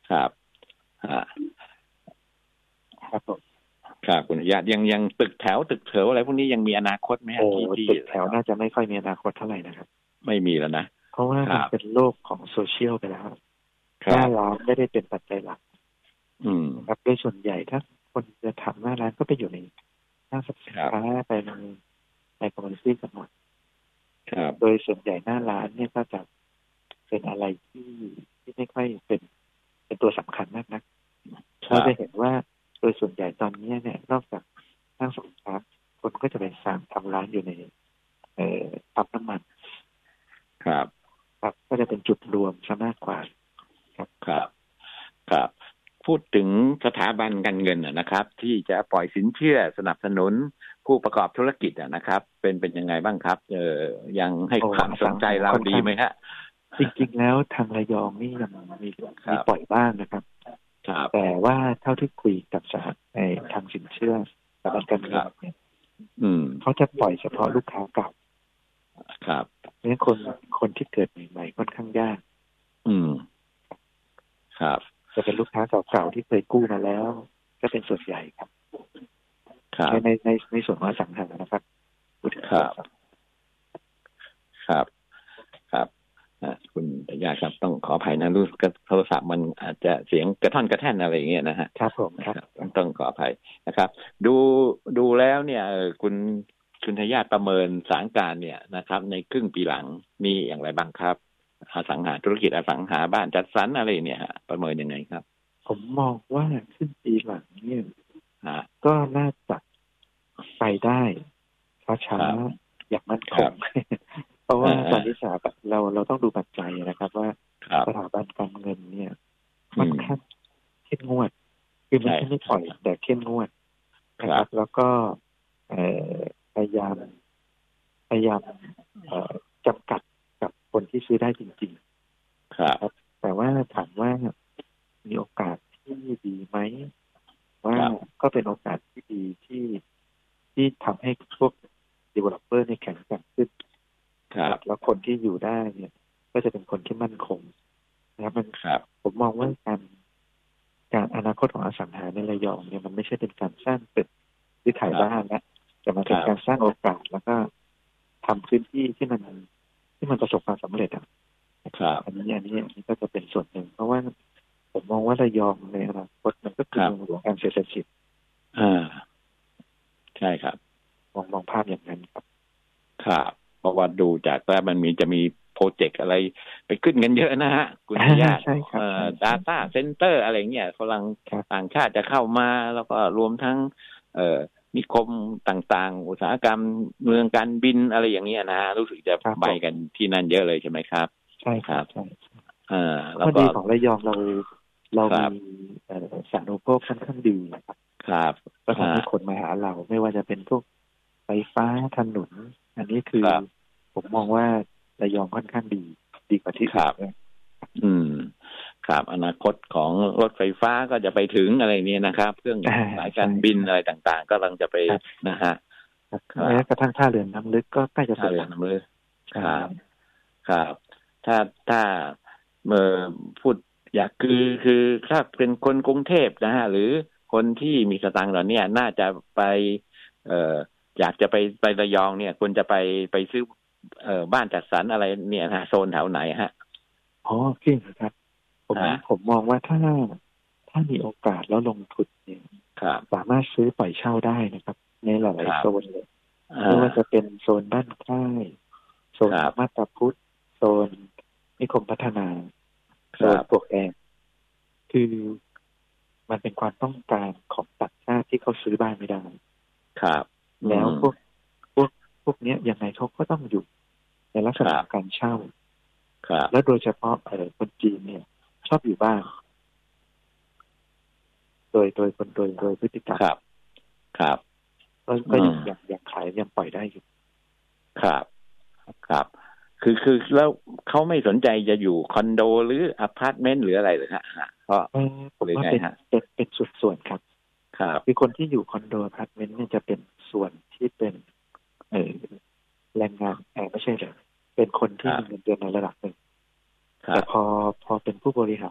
ครับอ่าครับผมครับคุณญาติยังตึกแถวตึกเถวอะไรพวกนี้ยังมีอนาคตไหมโอ้ที่ตึกแถระยองวน่าจะไม่ค่อยมีอนาคตเท่าไหร่นะครับไม่มีแล้วนะเพราะว่าครับมันเป็นโลกของโซเชียลไปแล้วหน้าครับร้านไม่ได้เป็นปัจจัยหลักอืมนะครับโดยส่วนใหญ่ถ้าคนจะทำหน้าร้านก็ไปอยู่ในห้างสรรพสิครับนค้าไปในคอมมูนิตี้กันหมดครับโดยส่วนใหญ่หน้าร้านเนี่ยก็จะเป็นอะไรที่ไม่ค่อยเป็นตัวสำคัญมากนะเราครับจะเห็นว่าโดยส่วนใหญ่ตอนนี้เนี่ยนอกจากห้างสรรพสินค้าคนก็จะไปสั่งทำร้านอยู่ในปั๊มน้ำมันครับครับก็จะเป็นจุดรวมซะมากกว่าครับครับครับพูดถึงสถาบันการเงินนะครับที่จะปล่อยสินเชื่อสนับสนุนผู้ประกอบธุรกิจนะครับเป็นยังไงบ้างครับยังให้โอ้ความสนใจเราค่อนข้างดีไหมฮะจริงๆแล้วทางระยองนี่ยังมีครับปล่อยบ้างนะครับครับแต่ว่าเท่าที่คุยกับทางสินเชื่อสถาบันการครับเงินเนี่ยอืมเขาจะปล่อยเฉพาะลูกค้าเก่าครับเพราะฉะนั้นคนที่เกิดใหม่ๆค่อนข้างยากอืมครับจะเป็นลูกค้าเก่าๆที่เคยกู้มาแล้วก็เป็นส่วนใหญ่ครับครับในส่วนของอสังหานะครับพูดถึงครับครับครับคุณญาติครับต้องขออภัยนะรู้สึกโทรศัพท์มันอาจจะเสียงกระท่อนกระแท่นอะไรอย่างเงี้ยนะฮะครับผมครับต้องขออภัยนะครับดูแล้วเนี่ยคุณทยาทประเมินสถานการณ์เนี่ยนะครับในครึ่งปีหลังมีอย่างไรบ้างครับอสังหาธุรกิจอสังหาบ้านจัดสรรอะไรเนี่ยฮะประเมินยังไงครับผมมองว่าขึ้นปีหลังเนี่ยฮะก็น่าจะไปได้ช้าครับๆอย่างมั่นคงครับเพราะว่าตอนอ่านี้เราต้องดูปัจจัยนะครับว่าครับสถาบันการเงินเนี่ยอืมค่อนข้างเข้มงวดคือไม่ใช่ใช่ไม่ปล่อยแต่เข้มงวดครับนะครับแล้วก็เอ่อพยายามพยายามเอ่อจำกัดกับคนที่ซื้อได้จริงครับๆครับแต่ว่าถามว่ามีโอกาสที่ดีไหมว่าครับก็เป็นโอกาสที่ดีที่ทำให้พวก developer เนี่ยแข็งแกร่งขึ้นครับแล้วคนที่อยู่ได้เนี่ยก็จะเป็นคนที่มั่นคงนะครับครับผมมองว่าการอนาคตของอสังหาในระยองเนี่ยมันไม่ใช่เป็นการสร้างตึกหรือขายบ้านนะแต่มันเป็นการสร้างโอกาสแล้วก็ทำพื้นที่ที่มันประสบความสำเร็จครับอันนี้ก็จะเป็นส่วนหนึ่งเพราะว่าผมมองว่าระยองในอนาคตมันก็คือเมืองหลวงแห่งเศรษฐกิจอ่าใช่ครับมองภาพอย่างนั้นครับครับเพราะว่าดูจากว่ามันจะมีโปรเจกต์อะไรไปขึ้นกันเยอะนะฮะคุณญาติใช่ครับใช่ data center อะไรเงี้ยฝรั่งครับต่างชาติจะเข้ามาแล้วก็รวมทั้งนิคมต่างๆอุตสาหกรรมเมืองการบินอะไรอย่างเงี้ยนะฮะรู้สึกจะครับไปกันที่นั่นเยอะเลยใช่ไหมครับใช่ครับใช่แล้วก็ข้อดีของระยองเรามีครับสาธารณูปโภคค่อนข้างดีนะครับครับก็ทำให้คนมาหาเราไม่ว่าจะเป็นพวกไฟฟ้าถนนอันนี้คือครับผมมองว่าระยองค่อนข้างดีกว่าที่ครับอื่นด้วยอืมครับอนาคตของรถไฟฟ้าก็จะไปถึงอะไรเนี่ยนะครับเครื่องสายการบินอะไรต่างๆก็กำลังจะไปนะฮะครับแม้ครับกระทั่งท่าเรือน้ำลึกก็ใกล้จะเสถ้าร็จแล้วเรือน้ำลึกใช่ครับครับถ้าเมื่อพูดอยากคือถ้าเป็นคนกรุงเทพนะฮะหรือคนที่มีสตางค์เหล่านี้น่าจะไปเอ่ออยากจะไประยองเนี่ยควรจะไปซื้อบ้านจัดสรรอะไรเนี่ยฮะโซนแถวไหนฮะอ๋อขึ้นครับผมอ่าผมมองว่าถ้ามีโอกาสแล้วลงทุนเนี่ยครับสามารถซื้อปล่อยเช่าได้นะครับในหคลายๆรับโซนเลยไม่ว่าจะเป็นโซนบ้านค่ายโซนครับมาตาพุทธโซนนิคมพัฒนาโซนครับปลวกแดงคือมันเป็นความต้องการของต่างชาติที่เขาซื้อบ้านไม่ได้ครับแล้วพวกเนี้ยยังไงเขาก็ต้องอยู่ในลักษณะของการเช่าครับและโดยเฉพาะคนจีนเนี่ยชอบอยู่บ้านโดยพฤติกรรมครับครับก็ยังขายยังปล่อยได้อยู่ครับครับคือแล้วเขาไม่สนใจจะอยู่คอนโดหรืออพาร์ตเมนต์หรืออะไรหรือฮะเพราะผมหรือว่าเป็นไงฮะเป็นเป็นส่วนครับครับคือคนที่อยู่คอนโดอพาร์ตเมนต์เนี่ยจะเป็นส่วนที่เป็นเอ่อแรงงานไม่ใช่เลยเป็นคนครับที่มีเงินเดือนในระดับหนึ่งครัแต่บพอเป็นผู้บริหาร